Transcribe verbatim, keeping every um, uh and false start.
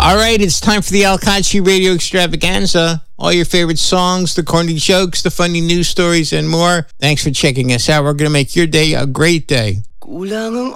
All right, it's time for the Al Kachi Radio Extravaganza. All your favorite songs, the corny jokes, the funny news stories, and more. Thanks for checking us out. We're going to make your day a great day. Kulang ang